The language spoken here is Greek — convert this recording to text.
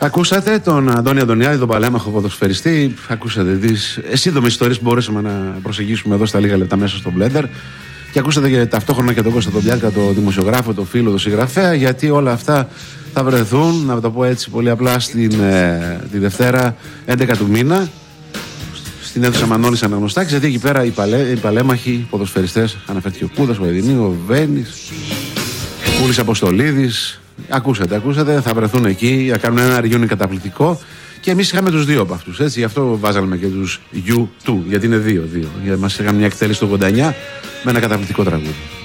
Ακούσατε τον Αντώνη Αντωνιάδη, τον παλέμαχο ποδοσφαιριστή. Ακούσατε τις σύντομες ιστορίες που μπορέσαμε να προσεγγίσουμε εδώ στα λίγα λεπτά μέσα στο Blender. Και ακούσατε και ταυτόχρονα και τον Κώστα τον Πιάτκα, τον δημοσιογράφο, τον φίλο, τον συγγραφέα. Γιατί όλα αυτά θα βρεθούν, να το πω έτσι πολύ απλά, τη Δευτέρα 11 του μήνα, στην αίθουσα Μανώλης Αναγνωστάκης. Γιατί εκεί πέρα οι παλέμαχοι ποδοσφαιριστές, αναφέρθηκε ο Κούδας, ο Εδινή, ο Βένης, ο Κούλης Αποστολίδης. Ακούσατε, θα βρεθούν εκεί, θα κάνουν ένα reunion καταπληκτικό. Και εμείς είχαμε τους δύο από αυτούς, έτσι, γι' αυτό βάζαμε και τους U2, γιατί είναι δύο. Μας είχαν μια εκτέλεση το 89 με ένα καταπληκτικό τραγούδι.